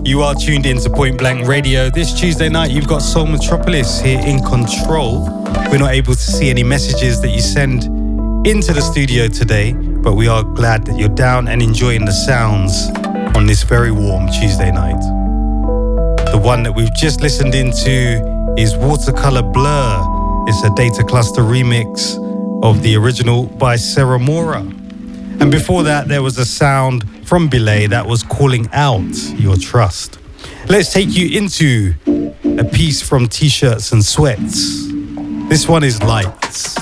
You are tuned into Point Blank Radio. This Tuesday night, you've got Soul Metropolis here in control. We're not able to see any messages that you send into the studio today, but we are glad that you're down and enjoying the sounds on this very warm Tuesday night. The one that we've just listened into is Watercolor Blur. It's a Data Cluster remix of the original by Sarah Mora. And before that, there was a sound from Belay that was Calling Out Your Trust. Let's take you into a piece from T-Shirts and Sweats. This one is Lights.